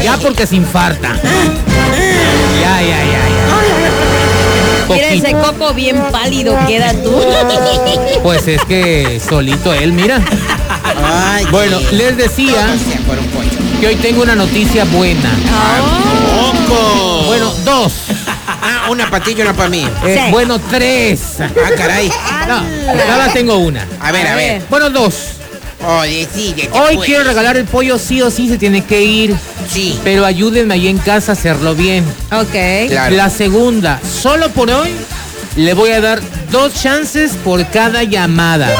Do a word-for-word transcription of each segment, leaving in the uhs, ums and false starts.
Ya porque se infarta. Ya, ya, ya, ya. Mira ese Coco bien pálido queda tú. Pues es que solito él, mira. Ay, bueno, sí. les decía Por un pollo. que hoy tengo una noticia buena. ¡Poco! Bueno, dos. Ah, una patilla y una para mí. Eh, Sí. Bueno, tres. Ah, caray. No, nada más tengo una. A ver, a ver. Bueno, dos. Oye, sí, de Hoy quiero regalar el pollo, sí o sí se tiene que ir. Sí. Pero ayúdenme ahí en casa a hacerlo bien. Ok. Claro. La segunda, solo por hoy, le voy a dar dos chances por cada llamada.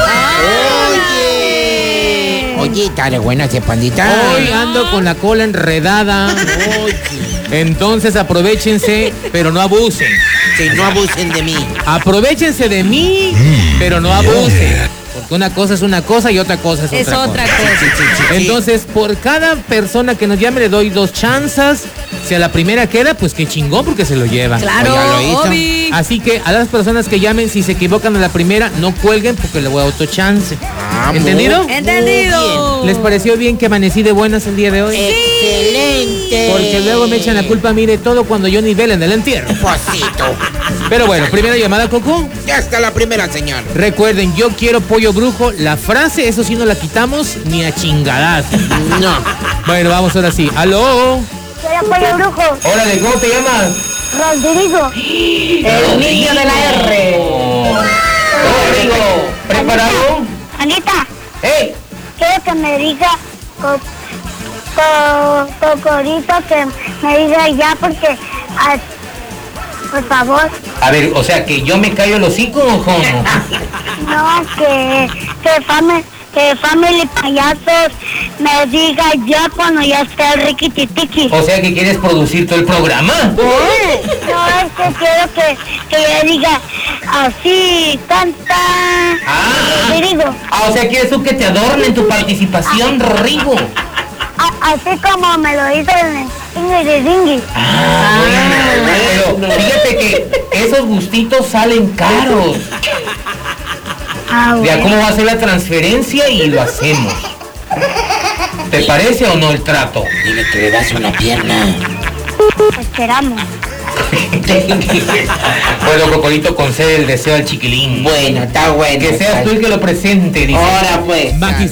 Oye. Oye, está de buena ese pandita. Hoy ando con la cola enredada. Oye. Entonces aprovechense, pero no abusen. Que no abusen de mí. Aprovechense de mí, pero no abusen. Porque una cosa es una cosa y otra cosa es, Es otra, otra cosa. cosa. Sí, sí, sí, sí. Entonces, por cada persona que nos llame le doy dos chances. Si a la primera queda, pues qué chingón porque se lo lleva. Claro, Ya lo hizo. Obi. Así que a las personas que llamen, si se equivocan a la primera, no cuelguen porque le voy a dar otro chance. Ah, ¿Entendido? muy- Entendido. ¿Les pareció bien que amanecí de buenas el día de hoy? Excelente. Porque luego me echan la culpa a mí de todo cuando yo ni vela en el entierro. Posito. Pero bueno, primera llamada, Coco. Ya está la primera, señor. Recuerden, yo quiero pollo brujo. La frase, eso sí no la quitamos ni a chingadas. No. Bueno, vamos ahora sí. ¿Aló? Soy pollo brujo, Órale, ¿cómo te llamas? Rodrigo. El niño de la R. Rodrigo, ¿preparado? Anita, ¡Ey! quiero que me diga co- co- Cocorito, que me diga ya porque, ah, por favor, A ver, o sea, que yo me callo el hocico o cómo. no, que, que, fami- que Family Payasos me diga ya cuando ya esté el riquititiqui. O sea, que quieres producir todo el programa. No, es que quiero que, que yo diga así, canta. Ah. Rodrigo. Ah, o sea, quieres tú que te adornen tu participación, Rigo. A- Así como me lo hizo el Ingrid Dingui. Ah, pero fíjate que esos gustitos salen caros. Ah, Ya bueno. cómo va a ser la transferencia y lo hacemos. ¿Te parece o no el trato? Dile que le das una pierna. Esperamos. Bueno, Cocorito, concede el deseo al chiquilín. Bueno, está bueno. Que seas tú el que lo presente, dice. Ahora pues. Magis-